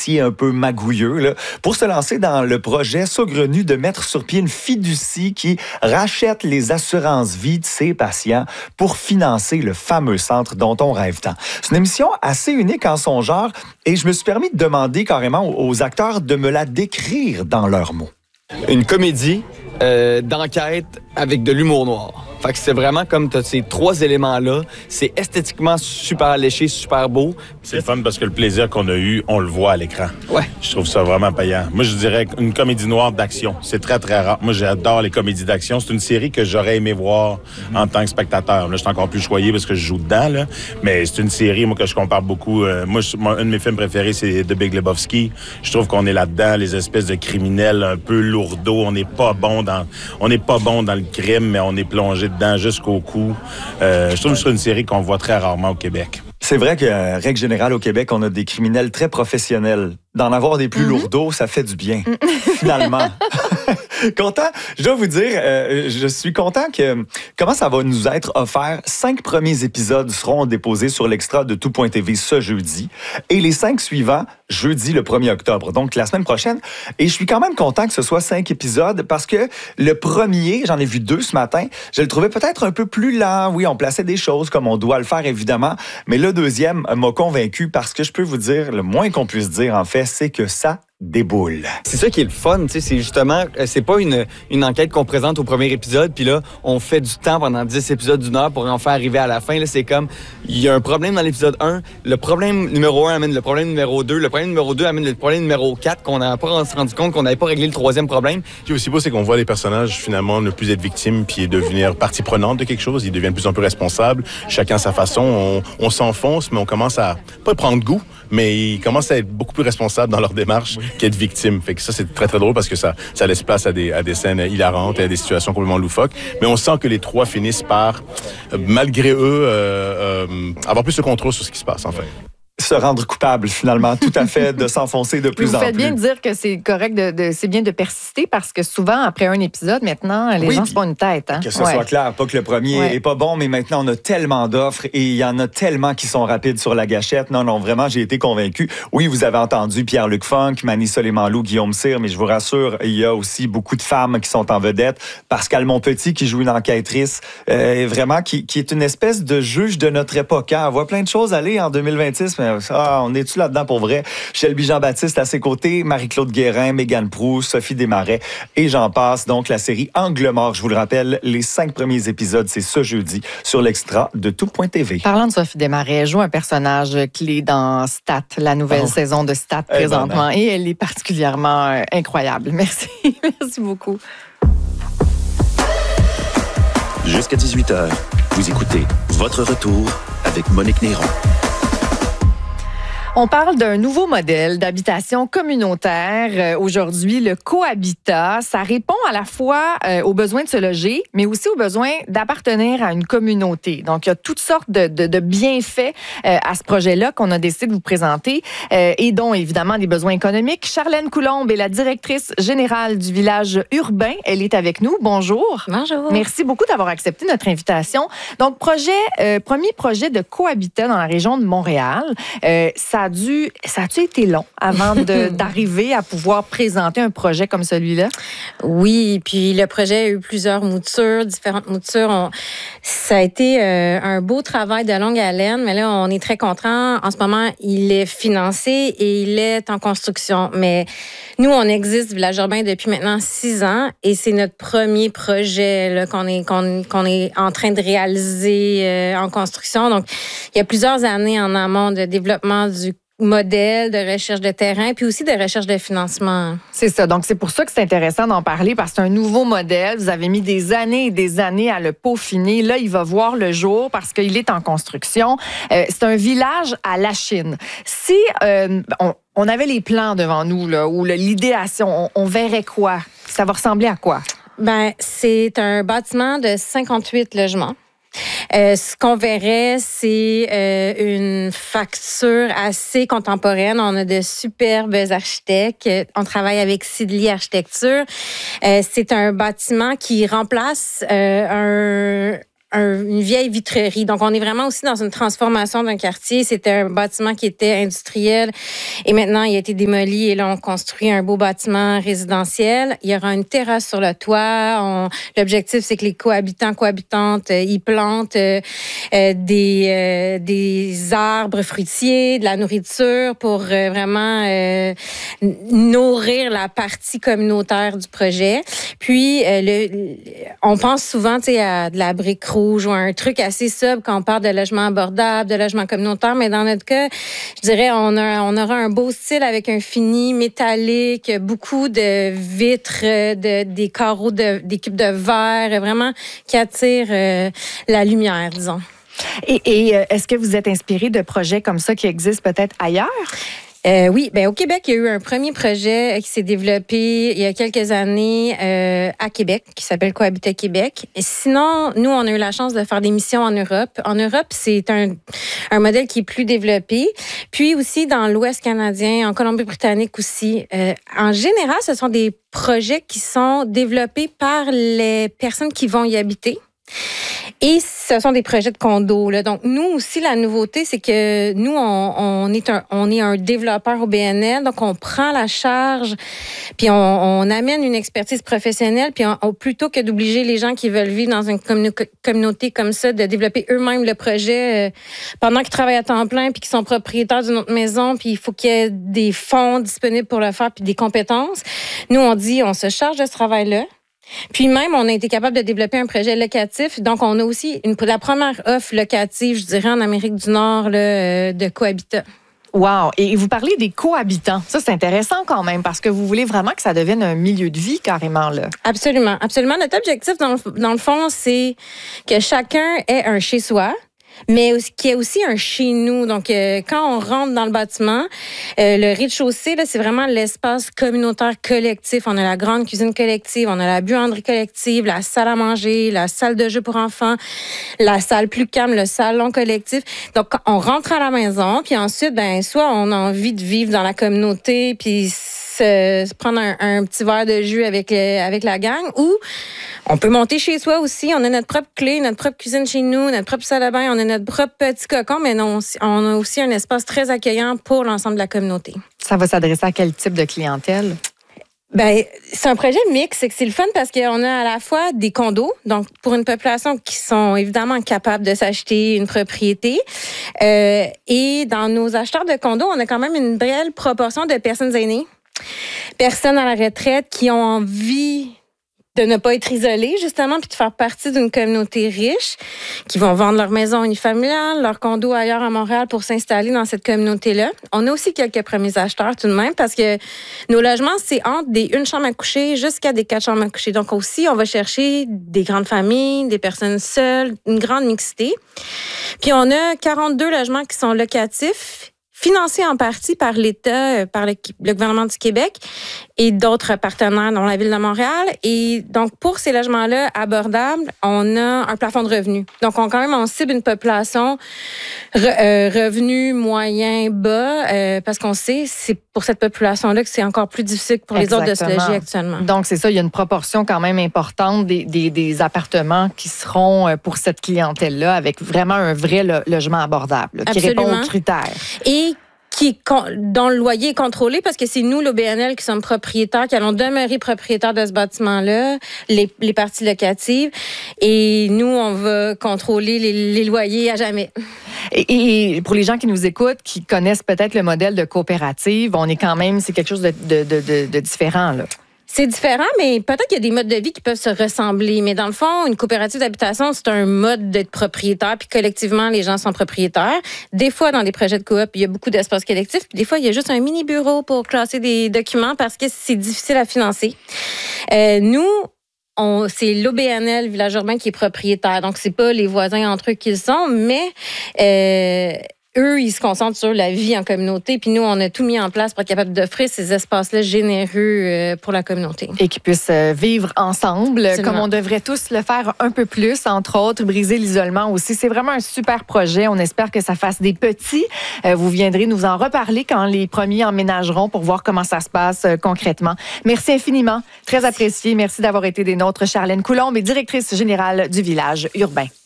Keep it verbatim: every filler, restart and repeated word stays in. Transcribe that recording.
dossier un peu magouilleux là, pour se lancer dans le projet saugrenu de mettre sur pied une fiducie qui rachète les assurances-vie de ses patients pour financer le fameux centre dont on rêve tant. C'est une émission assez unique en son genre et je me suis permis de demander carrément aux acteurs de me la décrire dans leurs mots. Une comédie euh, d'enquête avec de l'humour noir. Fait que c'est vraiment comme tu as ces trois éléments-là. C'est esthétiquement super léché, super beau. C'est le fun parce que le plaisir qu'on a eu, on le voit à l'écran. Ouais. Je trouve ça vraiment payant. Moi, je dirais une comédie noire d'action. C'est très, très rare. Moi, j'adore les comédies d'action. C'est une série que j'aurais aimé voir mm-hmm. en tant que spectateur. Là, je suis encore plus choyé parce que je joue dedans, là. Mais c'est une série, moi, que je compare beaucoup. Euh, moi, je, moi, un de mes films préférés, c'est The Big Lebowski. Je trouve qu'on est là-dedans, les espèces de criminels un peu lourdeaux. On n'est pas bon dans, on n'est pas bon dans le crime, mais on est plongé dedans jusqu'au cou. Euh, je trouve que c'est une série qu'on voit très rarement au Québec. C'est vrai que, règle générale, au Québec, on a des criminels très professionnels. D'en avoir des plus mm-hmm. lourdeaux, ça fait du bien, mm-hmm. finalement. Content, je dois vous dire, euh, je suis content que comment ça va nous être offert. Cinq premiers épisodes seront déposés sur l'extra de tout point t v ce jeudi et les cinq suivants, jeudi le premier octobre, donc la semaine prochaine. Et je suis quand même content que ce soit cinq épisodes parce que le premier, j'en ai vu deux ce matin, je le trouvais peut-être un peu plus lent. Oui, on plaçait des choses comme on doit le faire, évidemment, mais le deuxième m'a convaincu parce que je peux vous dire, le moins qu'on puisse dire, en fait, c'est que ça déboule. C'est ça qui est le fun, tu sais, c'est justement, c'est pas une, une enquête qu'on présente au premier épisode, puis là, on fait du temps pendant dix épisodes d'une heure pour en faire arriver à la fin. Là, c'est comme, il y a un problème dans l'épisode un, le problème numéro un amène le problème numéro deux, le problème numéro deux amène le problème numéro quatre, qu'on n'a pas rendu compte qu'on n'avait pas réglé le troisième problème. Ce qui est aussi beau, c'est qu'on voit les personnages, finalement, ne plus être victimes, puis devenir partie prenante de quelque chose. Ils deviennent de plus en plus responsables, chacun à sa façon. On, on s'enfonce, mais on commence à, pas prendre goût, mais ils commencent à être beaucoup plus responsables dans leur démarche oui. qu'être victimes. Fait que ça, c'est très, très drôle parce que ça, ça laisse place à des, à des scènes hilarantes et à des situations complètement loufoques. Mais on sent que les trois finissent par, euh, malgré eux, euh, euh, avoir plus de contrôle sur ce qui se passe, en fait. Se rendre coupable, finalement, tout à fait, de s'enfoncer de plus vous en plus. Vous faites bien de dire que c'est correct, de, de, c'est bien de persister parce que souvent, après un épisode, maintenant, les oui, gens se font une tête. Hein? Que ce ouais. soit clair, pas que le premier ouais. est pas bon, mais maintenant, on a tellement d'offres et il y en a tellement qui sont rapides sur la gâchette. Non, non, vraiment, j'ai été convaincu. Oui, vous avez entendu Pierre-Luc Funk, Mani Soleimanlou, Guillaume Cyr, mais je vous rassure, il y a aussi beaucoup de femmes qui sont en vedette. Pascal Monpetit, qui joue une enquêtrice, euh, vraiment, qui, qui est une espèce de juge de notre époque. Hein? On voit plein de choses aller en deux mille vingt-six, mais ah, on est là-dedans pour vrai. Shelby Jean-Baptiste à ses côtés, Marie-Claude Guérin, Mégane Proulx, Sophie Desmarais et j'en passe. Donc, la série Angle mort, je vous le rappelle, les cinq premiers épisodes, c'est ce jeudi sur l'extra de tout point t v. Parlant de Sophie Desmarais, elle joue un personnage clé dans Stat, la nouvelle oh. saison de Stat présentement. Et elle est particulièrement euh, incroyable. Merci. Merci beaucoup. Jusqu'à dix-huit heures, vous écoutez Votre Retour avec Monique Néron. On parle d'un nouveau modèle d'habitation communautaire. Euh, aujourd'hui, le cohabitat, ça répond à la fois euh, aux besoins de se loger, mais aussi aux besoins d'appartenir à une communauté. Donc, il y a toutes sortes de, de, de bienfaits euh, à ce projet-là qu'on a décidé de vous présenter euh, et dont, évidemment, des besoins économiques. Charlène Coulombe est la directrice générale du village urbain. Elle est avec nous. Bonjour. Bonjour. Merci beaucoup d'avoir accepté notre invitation. Donc, projet, euh, premier projet de cohabitat dans la région de Montréal. Euh, ça a dû, ça a-tu été long avant de, d'arriver à pouvoir présenter un projet comme celui-là? Oui, puis le projet a eu plusieurs moutures, différentes moutures. On, ça a été euh, un beau travail de longue haleine, mais là, on est très content. En ce moment, il est financé et il est en construction. Mais nous, on existe, Village urbain, depuis maintenant six ans et c'est notre premier projet là, qu'on est, qu'on, qu'on est en train de réaliser euh, en construction. Donc, il y a plusieurs années en amont de développement du modèle de recherche de terrain, puis aussi de recherche de financement. C'est ça. Donc, c'est pour ça que c'est intéressant d'en parler, parce que c'est un nouveau modèle. Vous avez mis des années et des années à le peaufiner. Là, il va voir le jour parce qu'il est en construction. Euh, c'est un village à la Chine. Si euh, on, on avait les plans devant nous, là, ou l'idéation, on, on verrait quoi? Ça va ressembler à quoi? Ben, c'est un bâtiment de cinquante-huit logements. Euh, ce qu'on verrait, c'est euh, une facture assez contemporaine. On a de superbes architectes. On travaille avec Sidley Architecture. Euh, c'est un bâtiment qui remplace euh, un un, une vieille vitrerie. Donc, on est vraiment aussi dans une transformation d'un quartier. C'était un bâtiment qui était industriel et maintenant, il a été démoli et là, on construit un beau bâtiment résidentiel. Il y aura une terrasse sur le toit. On, l'objectif, c'est que les cohabitants, cohabitantes, euh, ils plantent euh, euh, des, euh, des arbres fruitiers, de la nourriture pour euh, vraiment euh, nourrir la partie communautaire du projet. Puis, euh, le, on pense souvent, tu sais, à de la brique rouge ou un truc assez sobre quand on parle de logement abordable, de logement communautaire. Mais dans notre cas, je dirais, on a, on aura un beau style avec un fini métallique, beaucoup de vitres, de, des carreaux, de, des cubes de verre, vraiment qui attirent euh, la lumière, disons. Et, et euh, est-ce que vous êtes inspiré de projets comme ça qui existent peut-être ailleurs? Euh, oui, ben au Québec, il y a eu un premier projet qui s'est développé il y a quelques années euh, à Québec, qui s'appelle Cohabiter Québec. Et sinon, nous, on a eu la chance de faire des missions en Europe. En Europe, c'est un, un modèle qui est plus développé. Puis aussi dans l'Ouest canadien, en Colombie-Britannique aussi. Euh, en général, ce sont des projets qui sont développés par les personnes qui vont y habiter. Et ce sont des projets de condos. Là. Donc, nous aussi, la nouveauté, c'est que nous, on, on, est un, on est un développeur au B N L. Donc, on prend la charge, puis on, on amène une expertise professionnelle. Puis, on, on, plutôt que d'obliger les gens qui veulent vivre dans une commun- communauté comme ça, de développer eux-mêmes le projet euh, pendant qu'ils travaillent à temps plein, puis qu'ils sont propriétaires d'une autre maison, puis il faut qu'il y ait des fonds disponibles pour le faire, puis des compétences. Nous, on dit, on se charge de ce travail-là. Puis même, on a été capable de développer un projet locatif. Donc, on a aussi une, la première offre locative, je dirais, en Amérique du Nord, là, de Cohabitat. Wow! Et vous parlez des cohabitants. Ça, c'est intéressant quand même parce que vous voulez vraiment que ça devienne un milieu de vie carrément, là. Absolument. Absolument. Notre objectif, dans le, dans le fond, c'est que chacun ait un chez-soi, mais qu'il y ait aussi un chez nous. Donc, euh, quand on rentre dans le bâtiment, euh, le rez-de-chaussée, là, c'est vraiment l'espace communautaire collectif. On a la grande cuisine collective, on a la buanderie collective, la salle à manger, la salle de jeu pour enfants, la salle plus calme, le salon collectif. Donc, on rentre à la maison, puis ensuite, ben, soit on a envie de vivre dans la communauté, puis se, se prendre un, un petit verre de jus avec, le, avec la gang, ou on peut monter chez soi aussi. On a notre propre clé, notre propre cuisine chez nous, notre propre salle de bain, on a notre propre petit cocon, mais non, on a aussi un espace très accueillant pour l'ensemble de la communauté. Ça va s'adresser à quel type de clientèle? Ben, c'est un projet mix, c'est que c'est le fun parce qu'on a à la fois des condos, donc pour une population qui sont évidemment capables de s'acheter une propriété, euh, et dans nos acheteurs de condos, on a quand même une belle proportion de personnes aînées, personnes à la retraite qui ont envie de ne pas être isolés, justement, puis de faire partie d'une communauté riche, qui vont vendre leur maison unifamiliale, leur condo ailleurs à Montréal pour s'installer dans cette communauté-là. On a aussi quelques premiers acheteurs tout de même, parce que nos logements, c'est entre des une chambre à coucher jusqu'à des quatre chambres à coucher. Donc aussi, on va chercher des grandes familles, des personnes seules, une grande mixité. Puis on a quarante-deux logements qui sont locatifs, financé en partie par l'État, par le, le gouvernement du Québec et d'autres partenaires, dont la Ville de Montréal. Et donc, pour ces logements-là abordables, on a un plafond de revenus. Donc, on quand même, on cible une population re, euh, revenu moyen bas, euh, parce qu'on sait, c'est pour cette population-là que c'est encore plus difficile pour les Exactement. Autres de se loger actuellement. Donc, c'est ça, il y a une proportion quand même importante des, des, des appartements qui seront pour cette clientèle-là, avec vraiment un vrai lo- logement abordable, là, qui répond aux critères. Et Qui, dont le loyer est contrôlé parce que c'est nous, l'O B N L, qui sommes propriétaires, qui allons demeurer propriétaires de ce bâtiment-là, les, les parties locatives. Et nous, on va contrôler les, les loyers à jamais. Et, et pour les gens qui nous écoutent, qui connaissent peut-être le modèle de coopérative, on est quand même, c'est quelque chose de, de, de, de différent, là. C'est différent, mais peut-être qu'il y a des modes de vie qui peuvent se ressembler. Mais dans le fond, une coopérative d'habitation, c'est un mode d'être propriétaire, puis collectivement, les gens sont propriétaires. Des fois, dans des projets de coop, il y a beaucoup d'espace collectif, puis des fois, il y a juste un mini-bureau pour classer des documents parce que c'est difficile à financer. Euh, nous, on, c'est l'O B N L, Village urbain, qui est propriétaire. Donc, c'est pas les voisins entre eux qui le sont, mais... Euh, eux, ils se concentrent sur la vie en communauté. Puis nous, on a tout mis en place pour être capable d'offrir ces espaces-là généreux pour la communauté. Et qu'ils puissent vivre ensemble, Absolument. Comme on devrait tous le faire un peu plus, entre autres, briser l'isolement aussi. C'est vraiment un super projet. On espère que ça fasse des petits. Vous viendrez nous en reparler quand les premiers emménageront pour voir comment ça se passe concrètement. Merci infiniment. Très apprécié. Merci d'avoir été des nôtres. Charlène Coulombe est directrice générale du Village urbain.